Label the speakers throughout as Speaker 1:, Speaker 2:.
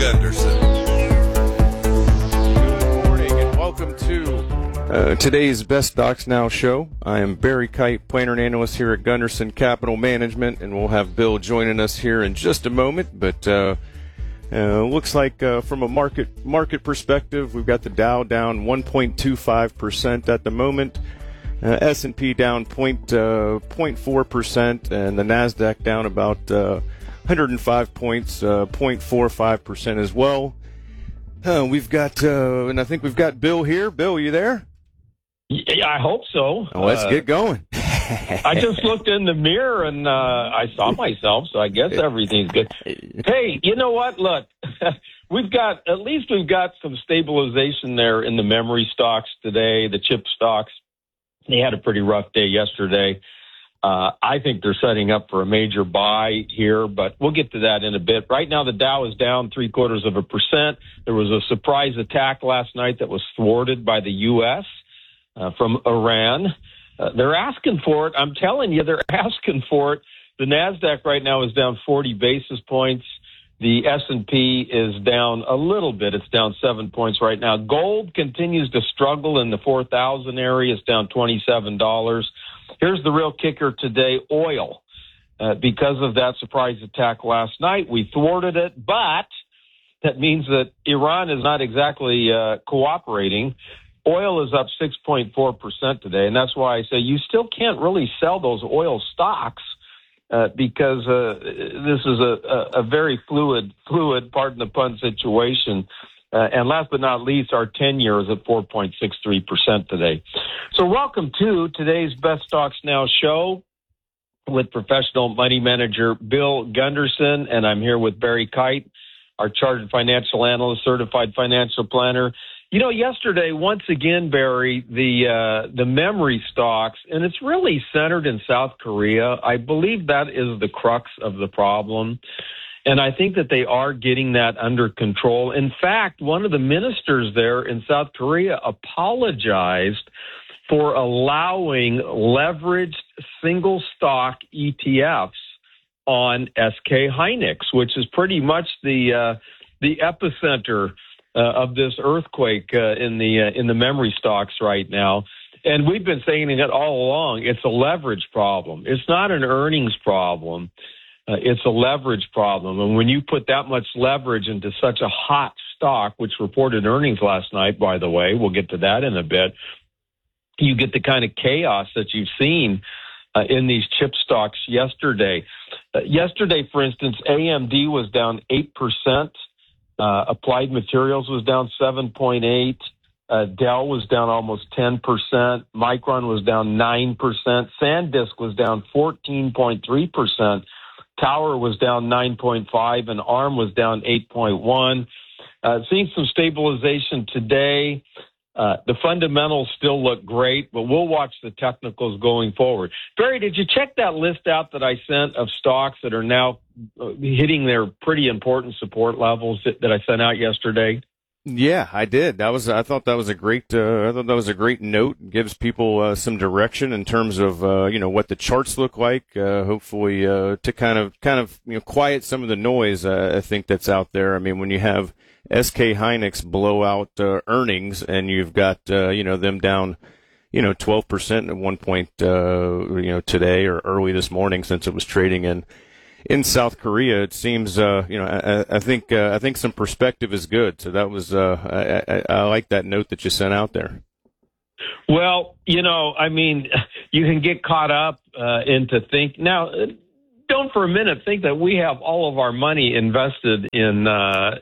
Speaker 1: Gunderson.
Speaker 2: Good morning and welcome to today's Best Stocks Now show. I am Barry Kite, planner and analyst here at Gunderson Capital Management, and we'll have Bill joining us here in just a moment. But looks like from a market perspective, we've got the Dow down 1.25% at the moment. S&P down 0.4%, and the NASDAQ down about 105 points, 0.45% as well. We've got, and I think we've got Bill here. Bill, you there?
Speaker 3: Yeah, I hope so.
Speaker 2: Well, let's get going.
Speaker 3: I just looked in the mirror and I saw myself, so I guess everything's good. Hey, you know what? Look, we've got some stabilization there in the memory stocks today, the chip stocks. They had a pretty rough day yesterday. I think they're setting up for a major buy here, but we'll get to that in a bit. Right now, the Dow is down 0.75%. There was a surprise attack last night that was thwarted by the U.S. From Iran. They're asking for it. I'm telling you, they're asking for it. The NASDAQ right now is down 40 basis points. The S&P is down a little bit. It's down 7 points right now. Gold continues to struggle in the 4,000 area. It's down $27. Here's the real kicker today, oil. Because of that surprise attack last night, we thwarted it, but that means that Iran is not exactly cooperating. Oil is up 6.4% today, and that's why I say you still can't really sell those oil stocks because this is a very fluid, pardon the pun, situation. And last but not least, our 10-year is at 4.63% today. So welcome to today's Best Stocks Now show with professional money manager Bill Gunderson, and I'm here with Barry Kite, our chartered financial analyst, certified financial planner. You know, yesterday, once again, Barry, the memory stocks, and it's really centered in South Korea. I believe that is the crux of the problem. And I think that they are getting that under control. In fact, one of the ministers there in South Korea apologized for allowing leveraged single stock ETFs on SK Hynix, which is pretty much the epicenter of this earthquake in the memory stocks right now. And we've been saying it all along. It's a leverage problem. It's not an earnings problem. It's a leverage problem. And when you put that much leverage into such a hot stock, which reported earnings last night, by the way, we'll get to that in a bit, you get the kind of chaos that you've seen in these chip stocks yesterday. Yesterday, for instance, AMD was down 8%. Applied Materials was down 7.8%. Dell was down almost 10%. Micron was down 9%. SanDisk was down 14.3%. Tower was down 9.5%, and ARM was down 8.1%. Seeing some stabilization today. The fundamentals still look great, but we'll watch the technicals going forward. Barry, did you check that list out that I sent of stocks that are now hitting their pretty important support levels that I sent out yesterday?
Speaker 2: Yeah, I did. I thought that was a great note. It gives people some direction in terms of what the charts look like. Hopefully to kind of quiet some of the noise. I think that's out there. I mean, when you have SK Hynix blow out earnings and you've got them down 12% at one point today or early this morning since it was trading in South Korea, it seems, I think some perspective is good. So that was, I like that note that you sent out there.
Speaker 3: Well, you can get caught up into now. Don't for a minute think that we have all of our money invested in the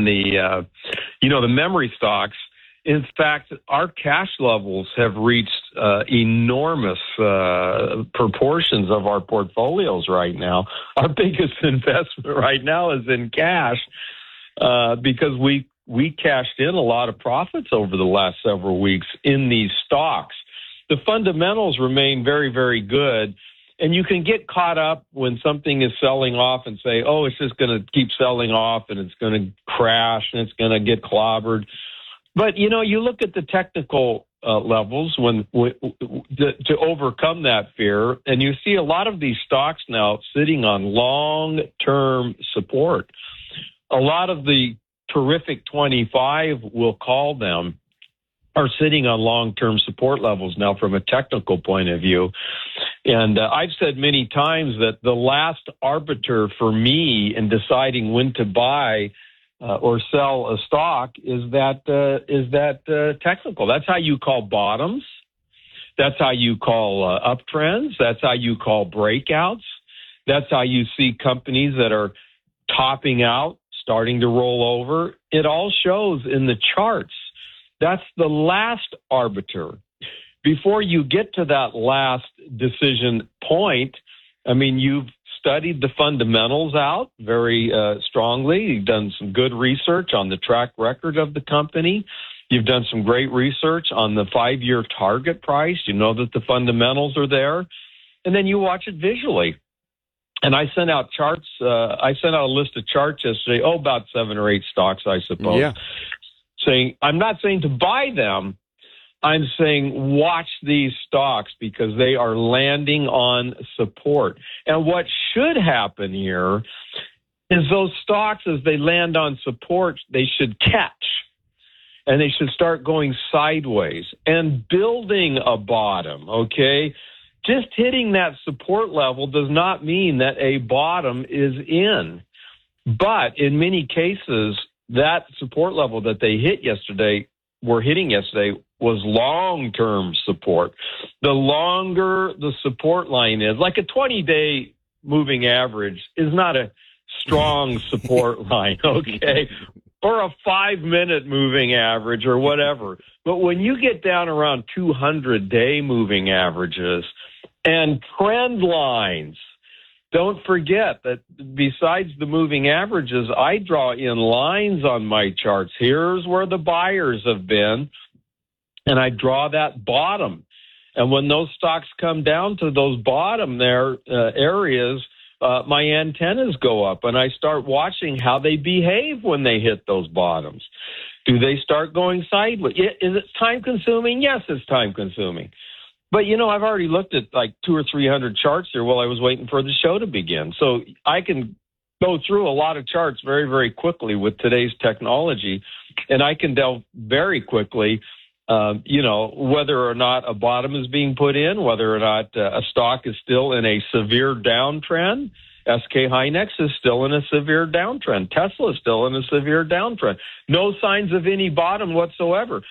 Speaker 3: memory stocks. In fact, our cash levels have reached enormous proportions of our portfolios right now. Our biggest investment right now is in cash because we cashed in a lot of profits over the last several weeks in these stocks. The fundamentals remain very, very good. And you can get caught up when something is selling off and say, oh, it's just going to keep selling off and it's going to crash and it's going to get clobbered. But, you look at the technical levels to overcome that fear, and you see a lot of these stocks now sitting on long-term support. A lot of the terrific 25, we'll call them, are sitting on long-term support levels now from a technical point of view. And I've said many times that the last arbiter for me in deciding when to buy or sell a stock is that technical. That's how you call bottoms. That's how you call uptrends. That's how you call breakouts. That's how you see companies that are topping out, starting to roll over. It all shows in the charts. That's the last arbiter. Before you get to that last decision point, I mean, you've studied the fundamentals out very strongly. You've done some good research on the track record of the company. You've done some great research on the 5-year target price. You know that the fundamentals are there. And then you watch it visually. And I sent out charts. I sent out a list of charts yesterday, about 7 or 8 stocks, I suppose.
Speaker 2: Yeah.
Speaker 3: Saying, I'm not saying to buy them. I'm saying watch these stocks because they are landing on support. And what should happen here is those stocks, as they land on support, they should catch. And they should start going sideways and building a bottom, okay? Just hitting that support level does not mean that a bottom is in. But in many cases, that support level that they were hitting yesterday, was long-term support. The longer the support line is, like a 20-day moving average is not a strong support line, okay? Or a 5-minute moving average or whatever. But when you get down around 200-day moving averages and trend lines, don't forget that besides the moving averages, I draw in lines on my charts. Here's where the buyers have been, and I draw that bottom. And when those stocks come down to those bottom there areas, my antennas go up, and I start watching how they behave when they hit those bottoms. Do they start going sideways? Is it time-consuming? Yes, it's time-consuming. But, I've already looked at like 200 or 300 charts here while I was waiting for the show to begin. So I can go through a lot of charts very, very quickly with today's technology, and I can delve very quickly, whether or not a bottom is being put in, whether or not a stock is still in a severe downtrend. SK Hynix is still in a severe downtrend. Tesla is still in a severe downtrend. No signs of any bottom whatsoever.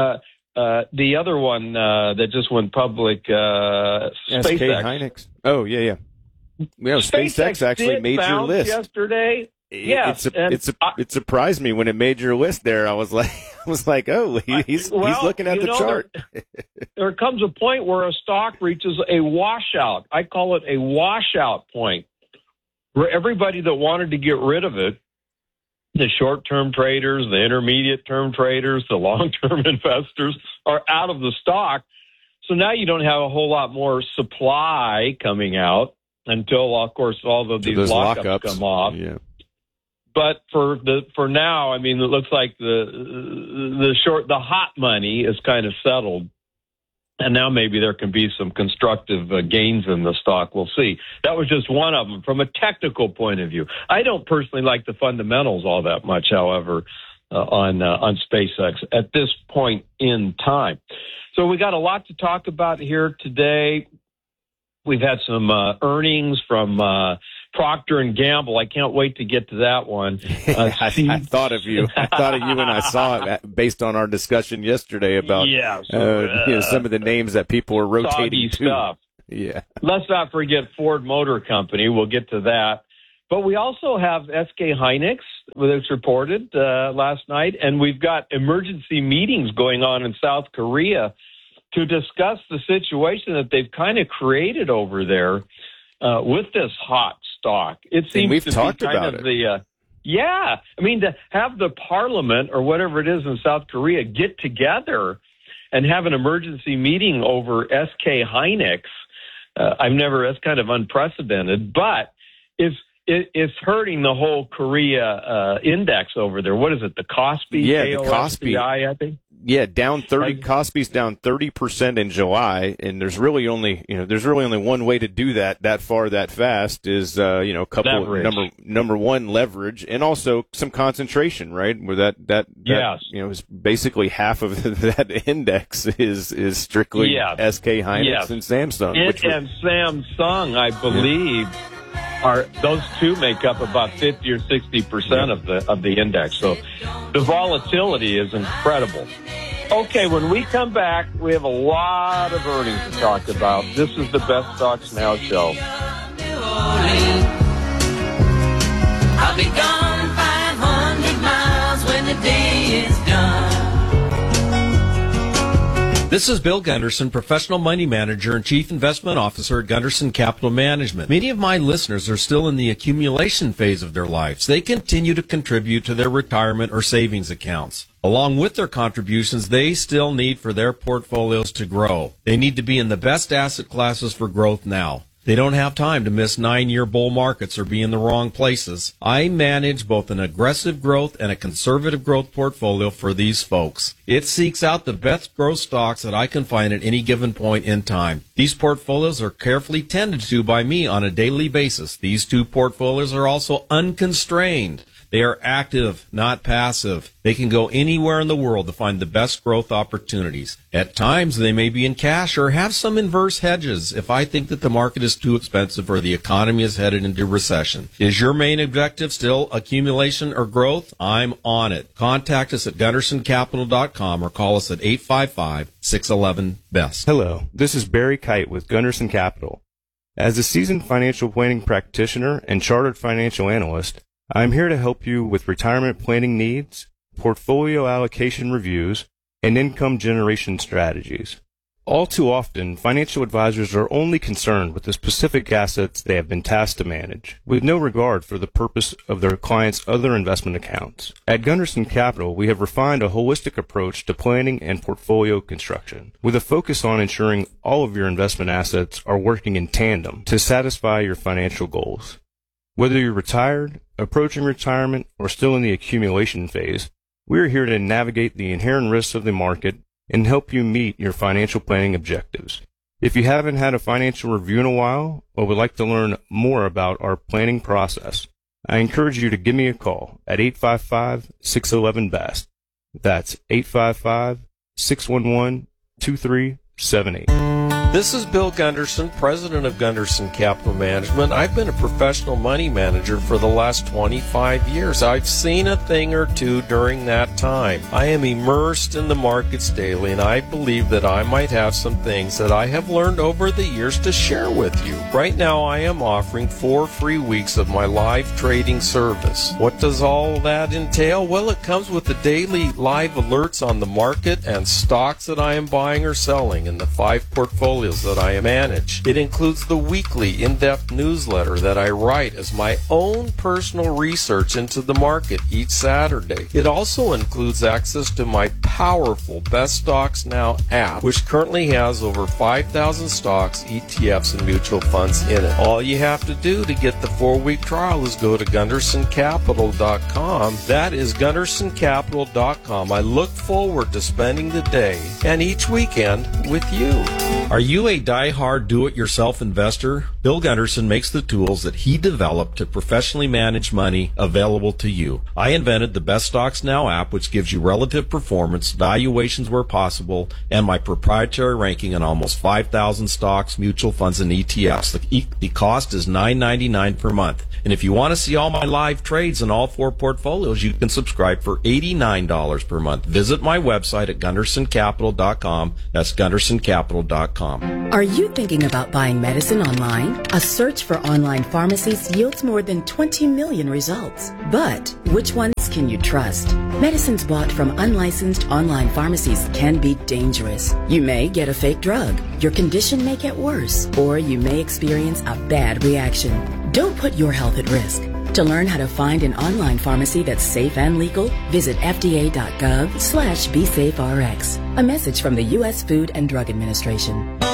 Speaker 3: The other one that just went public, SpaceX.
Speaker 2: SK Hynix. Oh, yeah. SpaceX actually made your list
Speaker 3: yesterday.
Speaker 2: Yes, it surprised me when it made your list. There, I was like, oh, he's looking at the chart.
Speaker 3: There comes a point where a stock reaches a washout. I call it a washout point, where everybody that wanted to get rid of it, the short-term traders, the intermediate-term traders, the long-term investors, are out of the stock. So now you don't have a whole lot more supply coming out until, of course, all of these lockups come off.
Speaker 2: Yeah.
Speaker 3: But for now, I mean, it looks like the hot money is kind of settled. And now maybe there can be some constructive gains in the stock. We'll see. That was just one of them from a technical point of view. I don't personally like the fundamentals all that much, however, on SpaceX at this point in time. So we got a lot to talk about here today. We've had some earnings from Procter & Gamble. I can't wait to get to that one.
Speaker 2: I thought of you. I thought of you when I saw it based on our discussion yesterday about some of the names that people are rotating to.
Speaker 3: Stuff.
Speaker 2: Yeah.
Speaker 3: Let's not forget Ford Motor Company. We'll get to that. But we also have SK Hynix, which reported last night, and we've got emergency meetings going on in South Korea to discuss the situation that they've kind of created over there with this hot stock. It seems
Speaker 2: we've
Speaker 3: to
Speaker 2: talked
Speaker 3: be kind
Speaker 2: about
Speaker 3: of
Speaker 2: it.
Speaker 3: I mean, to have the parliament or whatever it is in South Korea get together and have an emergency meeting over SK Hynix, that's kind of unprecedented, but it's hurting the whole Korea index over there. What is it? The Kospi?
Speaker 2: Yeah, the Kospi.
Speaker 3: I think.
Speaker 2: Yeah, down 30. Kospi's down 30% in July, and there's really only one way to do that far that fast is a couple
Speaker 3: leverage.
Speaker 2: number one, leverage, and also some concentration, right? Where that
Speaker 3: yes,
Speaker 2: is basically half of that index is strictly SK Hynix and Samsung.
Speaker 3: And Samsung, I believe, those two make up about 50 or 60% of the index. So the volatility is incredible. Okay, when we come back, we have a lot of earnings to talk about. This is the Best Stocks Now show.
Speaker 1: I'll be gone 500 miles when the day is done.
Speaker 4: This is Bill Gunderson, Professional Money Manager and Chief Investment Officer at Gunderson Capital Management. Many of my listeners are still in the accumulation phase of their lives. They continue to contribute to their retirement or savings accounts. Along with their contributions, they still need for their portfolios to grow. They need to be in the best asset classes for growth now. They don't have time to miss 9-year bull markets or be in the wrong places. I manage both an aggressive growth and a conservative growth portfolio for these folks. It seeks out the best growth stocks that I can find at any given point in time. These portfolios are carefully tended to by me on a daily basis. These two portfolios are also unconstrained. They are active, not passive. They can go anywhere in the world to find the best growth opportunities. At times, they may be in cash or have some inverse hedges if I think that the market is too expensive or the economy is headed into recession. Is your main objective still accumulation or growth? I'm on it. Contact us at GundersonCapital.com or call us at 855-611-BEST.
Speaker 5: Hello, this is Barry Kite with Gunderson Capital. As a seasoned financial planning practitioner and chartered financial analyst, I'm here to help you with retirement planning needs, portfolio allocation reviews, and income generation strategies. All too often, financial advisors are only concerned with the specific assets they have been tasked to manage, with no regard for the purpose of their clients' other investment accounts. At Gunderson Capital, we have refined a holistic approach to planning and portfolio construction, with a focus on ensuring all of your investment assets are working in tandem to satisfy your financial goals. Whether you're retired, approaching retirement, or still in the accumulation phase, we are here to navigate the inherent risks of the market and help you meet your financial planning objectives. If you haven't had a financial review in a while or would like to learn more about our planning process, I encourage you to give me a call at 855-611-BEST. That's 855-611-2378.
Speaker 4: This is Bill Gunderson, President of Gunderson Capital Management. I've been a professional money manager for the last 25 years. I've seen a thing or two during that time. I am immersed in the markets daily, and I believe that I might have some things that I have learned over the years to share with you. Right now, I am offering 4 free weeks of my live trading service. What does all that entail? Well, it comes with the daily live alerts on the market and stocks that I am buying or selling in the 5 portfolios that I manage. It includes the weekly in-depth newsletter that I write as my own personal research into the market each Saturday. It also includes access to my powerful Best Stocks Now app, which currently has over 5,000 stocks, ETFs, and mutual funds in it. All you have to do to get the 4-week trial is go to GundersonCapital.com. That is GundersonCapital.com. I look forward to spending the day and each weekend with you. Are you a die-hard do-it-yourself investor? Bill Gunderson makes the tools that he developed to professionally manage money available to you. I invented the Best Stocks Now app, which gives you relative performance, valuations where possible, and my proprietary ranking on almost 5,000 stocks, mutual funds, and ETFs. The cost is $9.99 per month. And if you want to see all my live trades in all 4 portfolios, you can subscribe for $89 per month. Visit my website at GundersonCapital.com. That's GundersonCapital.com.
Speaker 6: Are you thinking about buying medicine online? A search for online pharmacies yields more than 20 million results. But which ones can you trust? Medicines bought from unlicensed online pharmacies can be dangerous. You may get a fake drug, your condition may get worse, or you may experience a bad reaction. Don't put your health at risk. To learn how to find an online pharmacy that's safe and legal, visit fda.gov/BeSafeRx. A message from the U.S. Food and Drug Administration.